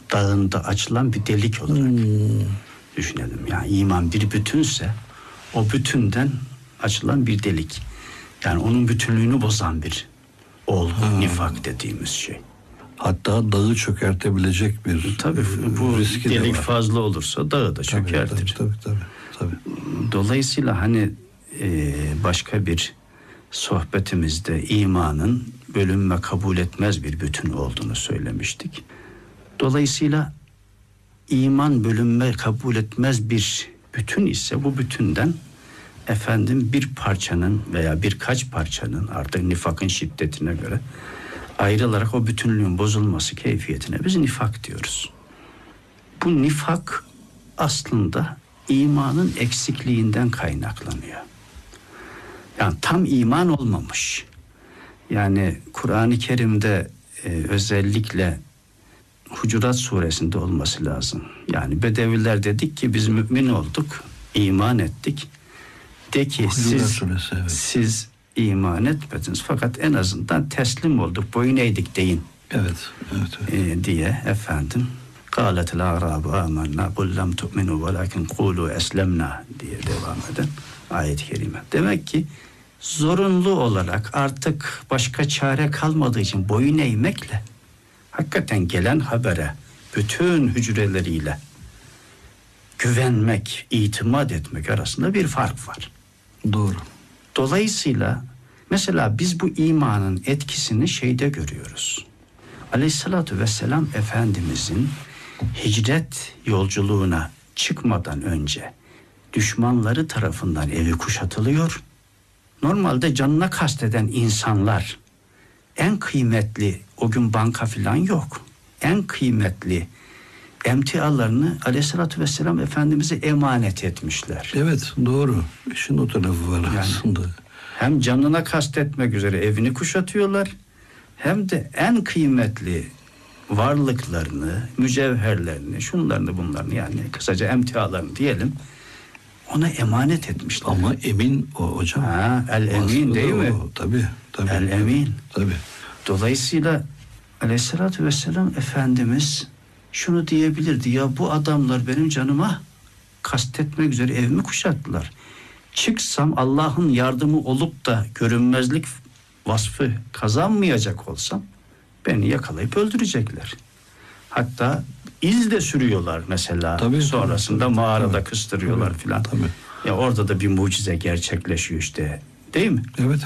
dağında açılan bir delik olarak düşünelim. Yani iman bir bütünse o bütünden açılan bir delik. Yani onun bütünlüğünü bozan bir olgu, nifak dediğimiz şey. Hatta dağı çökertebilecek bir Tabii bu riski delik de var. fazla olursa dağı da çökertir. Tabii. Dolayısıyla hani başka bir sohbetimizde imanın bölünme kabul etmez bir bütün olduğunu söylemiştik. Dolayısıyla iman bölünme kabul etmez bir bütün ise bu bütünden bir parçanın veya birkaç parçanın artık nifakın şiddetine göre ayrılarak o bütünlüğün bozulması keyfiyetine biz nifak diyoruz. Bu nifak aslında imanın eksikliğinden kaynaklanıyor. Yani tam iman olmamış. Yani Kur'an-ı Kerim'de özellikle Hucurat suresinde olması lazım. Yani Bedeviler dedik ki biz mümin olduk, iman ettik. De ki siz iman etmediniz fakat en azından teslim olduk, boyun eğdik deyin. Evet. Diye Kâletil a'râbu âmennâ kul lem tu'minû velâkin kûlû eslemnâ diye devam eden ayet-i kerime. Demek ki zorunlu olarak artık başka çare kalmadığı için boyun eğmekle hakikaten gelen habere bütün hücreleriyle güvenmek, itimat etmek arasında bir fark var. Doğru. Dolayısıyla mesela biz bu imanın etkisini şeyde görüyoruz. Aleyhissalatü vesselam Efendimizin hicret yolculuğuna çıkmadan önce düşmanları tarafından evi kuşatılıyor. Normalde canına kasteden insanlar en kıymetli, o gün banka falan yok, en kıymetli emtialarını Aleyhissalatü vesselam Efendimiz'e emanet etmişler. Evet, doğru. İşin o tarafı var aslında. Hem canına kastetmek üzere evini kuşatıyorlar, hem de en kıymetli varlıklarını, mücevherlerini, şunlarını bunlarını, yani kısaca emtialarını diyelim, ona emanet etmişler. Ama emin o hocam. El emin değil mi? Tabii. El emin. Tabii. Dolayısıyla Aleyhissalatü vesselam Efendimiz şunu diyebilirdi: ya bu adamlar benim canıma kastetmek üzere evimi kuşattılar. Çıksam, Allah'ın yardımı olup da görünmezlik vasfı kazanmayacak olsam beni yakalayıp öldürecekler. Hatta iz de sürüyorlar mesela. Tabii, sonrasında mağarada kıstırıyorlar filan. Ya orada da bir mucize gerçekleşiyor işte. Değil mi? Evet.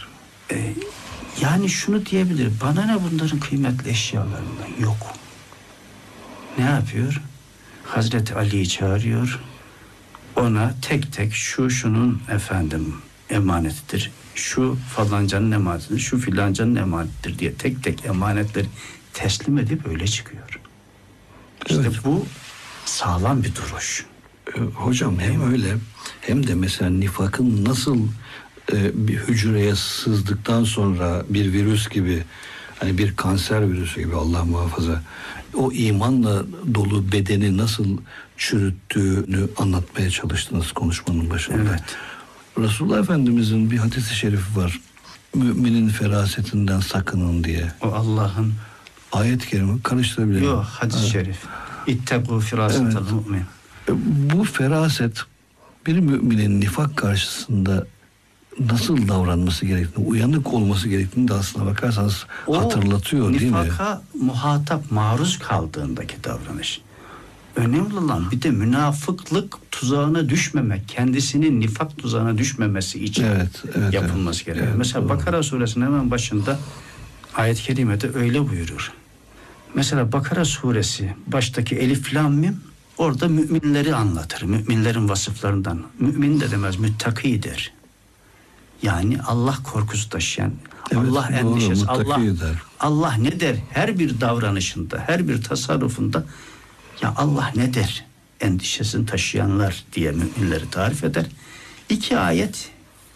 Yani şunu diyebilir: bana ne bunların kıymetli eşyalarından? Yok. Ne yapıyor? Hazreti Ali'yi çağırıyor. Ona tek tek şunun emanetidir, şu falancanın emanetidir, şu filancanın emanetidir diye tek tek emanetleri teslim edip öyle çıkıyor. İşte bu sağlam bir duruş. Hocam hem öyle hem de mesela nifakın nasıl bir hücreye sızdıktan sonra bir virüs gibi, hani bir kanser virüsü gibi, Allah muhafaza, o imanla dolu bedeni nasıl çürüttüğünü anlatmaya çalıştınız konuşmanın başında. Evet. Resulullah Efendimizin bir hadis-i şerifi var. Müminin ferasetinden sakının diye. O Allah'ın ayet-i kerime karıştırabilirim. Yok, hadis-i şerif. İttegû firâsetel mu'min. Bu feraset bir müminin nifak karşısında nasıl davranması gerektiğini, uyanık olması gerektiğini de aslına bakarsanız hatırlatıyor, değil mi? Nifaka muhatap, maruz kaldığındaki davranış. Önemli olan bir de münafıklık tuzağına düşmemek, kendisinin nifak tuzağına düşmemesi için yapılması gerekiyor. Mesela doğru. Bakara suresinin hemen başında ayet-i kerimede öyle buyurur. Mesela Bakara suresi baştaki elif lam mim orada müminleri anlatır. Müminlerin vasıflarından. Mümin de demez, müttaki der. Yani Allah korkusu taşıyan, Allah endişesi, Allah ne der? Her bir davranışında, her bir tasarrufunda ya Allah ne der? Endişesini taşıyanlar diye müminleri tarif eder. 2 ayet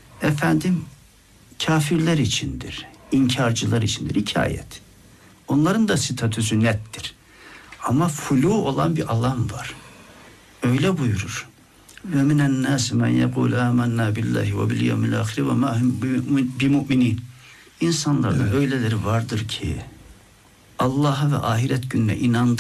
kafirler içindir, inkarcılar içindir. 2 ayet. Onların da statüsü nettir. Ama flu olan bir alan var. Öyle buyurur. Ve minen nâsi men yekûl âmennâ billahi ve bil yevmil âhiri ve mâ hum bimü'minîn. İnsanlardan öyleleri vardır ki Allah'a ve ahiret gününe inandı.